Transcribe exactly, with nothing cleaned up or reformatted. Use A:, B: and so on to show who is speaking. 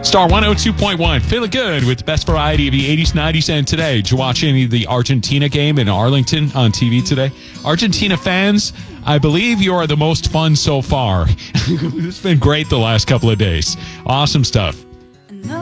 A: Star one oh two point one. Feeling good with the best variety of the eighties, nineties, and today. Did you watch any of the Argentina game in Arlington on T V today? Argentina fans, I believe you are the most fun so far. It's been great the last couple of days. Awesome stuff.